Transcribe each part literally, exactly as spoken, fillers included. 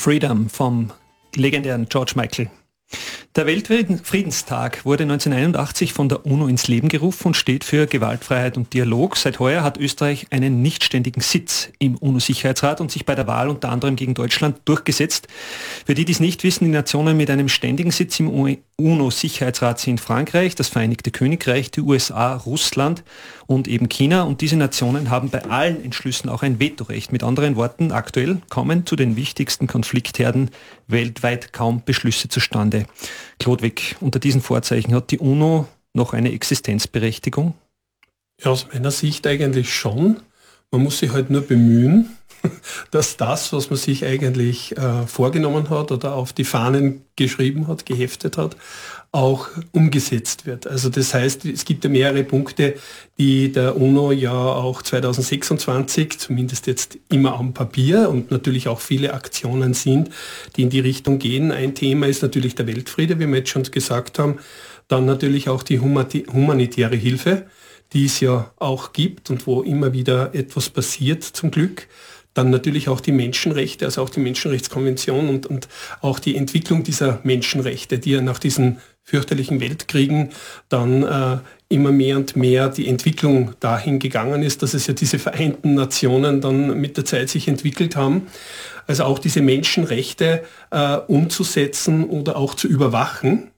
Freedom vom legendären George Michael. Der Weltfriedenstag wurde neunzehnhunderteinundachtzig von der UNO ins Leben gerufen und steht für Gewaltfreiheit und Dialog. Seit heuer hat Österreich einen nichtständigen Sitz im UNO-Sicherheitsrat und sich bei der Wahl unter anderem gegen Deutschland durchgesetzt. Für die, die es nicht wissen, die Nationen mit einem ständigen Sitz im UNO-Sicherheitsrat sind Frankreich, das Vereinigte Königreich, die U S A, Russland und eben China. Und diese Nationen haben bei allen Entschlüssen auch ein Vetorecht. Mit anderen Worten, aktuell kommen zu den wichtigsten Konfliktherden weltweit kaum Beschlüsse zustande. Klodwig, unter diesen Vorzeichen hat die UNO noch eine Existenzberechtigung? Ja, aus meiner Sicht eigentlich schon. Man muss sich halt nur bemühen, dass das, was man sich eigentlich äh, vorgenommen hat oder auf die Fahnen geschrieben hat, geheftet hat, auch umgesetzt wird. Also das heißt, es gibt ja mehrere Punkte, die der UNO ja auch zweitausendsechsundzwanzig, zumindest jetzt immer am Papier und natürlich auch viele Aktionen sind, die in die Richtung gehen. Ein Thema ist natürlich der Weltfriede, wie wir jetzt schon gesagt haben. Dann natürlich auch die humanitäre Hilfe, die es ja auch gibt und wo immer wieder etwas passiert, zum Glück. Dann natürlich auch die Menschenrechte, also auch die Menschenrechtskonvention und, und auch die Entwicklung dieser Menschenrechte, die ja nach diesen fürchterlichen Weltkriegen dann äh, immer mehr und mehr die Entwicklung dahin gegangen ist, dass es ja diese Vereinten Nationen dann mit der Zeit sich entwickelt haben. Also auch diese Menschenrechte äh, umzusetzen oder auch zu überwachen.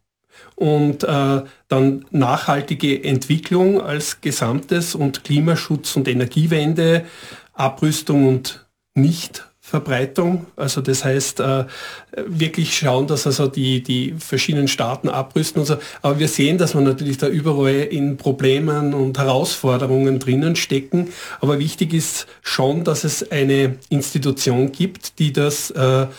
Und äh, dann nachhaltige Entwicklung als Gesamtes und Klimaschutz und Energiewende, Abrüstung und Nichtverbreitung. Also das heißt, äh, wirklich schauen, dass also die, die verschiedenen Staaten abrüsten und so. Aber wir sehen, dass wir natürlich da überall in Problemen und Herausforderungen drinnen stecken. Aber wichtig ist schon, dass es eine Institution gibt, die das äh,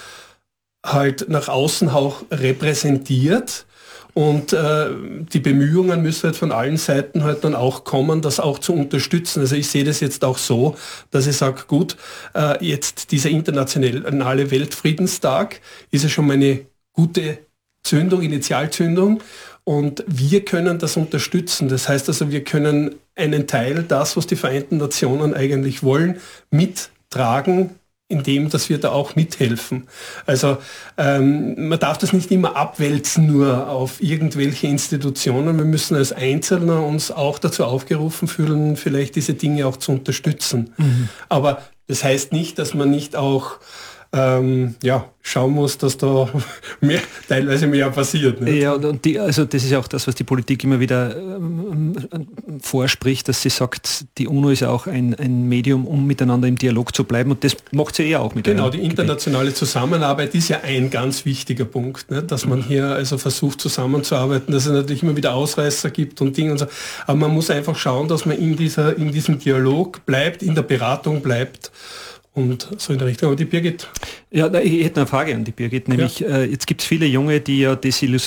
halt nach außen auch repräsentiert. Und äh, die Bemühungen müssen halt von allen Seiten halt dann auch kommen, das auch zu unterstützen. Also ich sehe das jetzt auch so, dass ich sage, gut, äh, jetzt dieser internationale Weltfriedenstag ist ja schon mal eine gute Zündung, Initialzündung. Und wir können das unterstützen. Das heißt also, wir können einen Teil, das, was die Vereinten Nationen eigentlich wollen, mittragen, indem, dass wir da auch mithelfen. Also ähm, man darf das nicht immer abwälzen nur auf irgendwelche Institutionen. Wir müssen als Einzelner uns auch dazu aufgerufen fühlen, vielleicht diese Dinge auch zu unterstützen. Mhm. Aber das heißt nicht, dass man nicht auch ähm, ja, schauen muss, dass da mehr, teilweise mehr passiert. Nicht? Ja, und die, also das ist ja auch das, was die Politik immer wieder ähm, vorspricht, dass sie sagt, die UNO ist ja auch ein, ein Medium, um miteinander im Dialog zu bleiben, und das macht sie ja auch mit. Genau, die internationale Zusammenarbeit ist ja ein ganz wichtiger Punkt, nicht? Dass man hier also versucht zusammenzuarbeiten, dass es natürlich immer wieder Ausreißer gibt und Dinge und so, aber man muss einfach schauen, dass man in, dieser, in diesem Dialog bleibt, in der Beratung bleibt. Und so in der Richtung. Aber die Birgit? Ja, ich hätte eine Frage an die Birgit, nämlich ja. äh, jetzt gibt es viele Junge, die ja